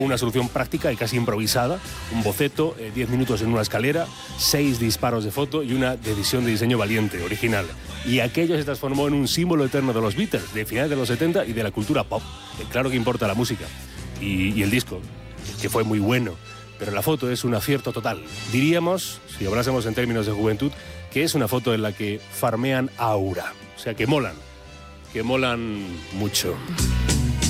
Una solución práctica y casi improvisada, un boceto, 10 minutos en una escalera, 6 disparos de foto y una decisión de diseño valiente, original. Y aquello se transformó en un símbolo eterno de los Beatles, de finales de los 70 y de la cultura pop. Claro que importa la música y el disco, que fue muy bueno, pero la foto es un acierto total. Diríamos, si hablásemos en términos de juventud, que es una foto en la que farmean aura, o sea, que molan mucho.